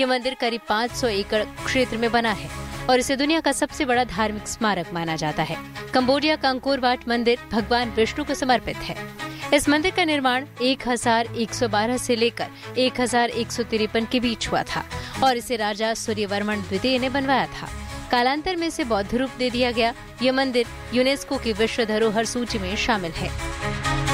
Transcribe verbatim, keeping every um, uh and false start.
ये मंदिर करीब पाँच सौ एकड़ क्षेत्र में बना है और इसे दुनिया का सबसे बड़ा धार्मिक स्मारक माना जाता है। कंबोडिया का अंकोर वाट मंदिर भगवान विष्णु को समर्पित है। इस मंदिर का निर्माण एक हजार एक सौ बारह से लेकर एक हजार एक सौ तिरपन के बीच हुआ था और इसे राजा सूर्यवर्मन द्वितीय ने बनवाया था। कालांतर में इसे बौद्ध रूप दे दिया गया। यह मंदिर यूनेस्को की विश्व धरोहर सूची में शामिल है।